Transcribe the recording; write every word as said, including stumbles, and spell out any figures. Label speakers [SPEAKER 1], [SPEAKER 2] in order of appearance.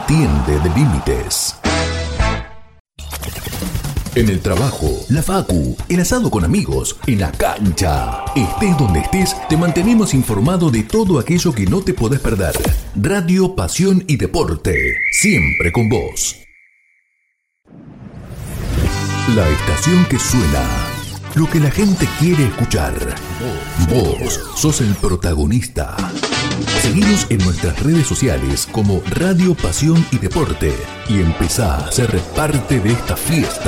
[SPEAKER 1] entiende de límites. En el trabajo, la facu, el asado con amigos, en la cancha. Estés donde estés, te mantenemos informado de todo aquello que no te podés perder. Radio, pasión y deporte, siempre con vos. La estación que suena, lo que la gente quiere escuchar. Vos sos el protagonista. Seguinos en nuestras redes sociales como Radio, Pasión y Deporte y empezá a ser parte de esta fiesta.